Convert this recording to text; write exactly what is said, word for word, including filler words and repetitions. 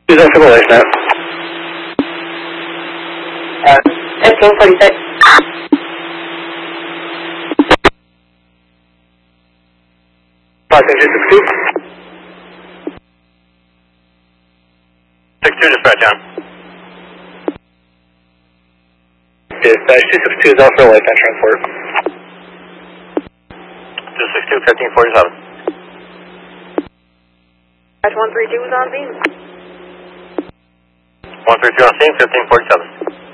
Who's on triple H now? Uh, fifteen forty-six. Passing two six two. six two dispatch on. Dispatch two six two is also a lifetime transport. two six two, fifteen forty-seven. Dispatch one three two is on scene. one three two on scene, fifteen forty-seven.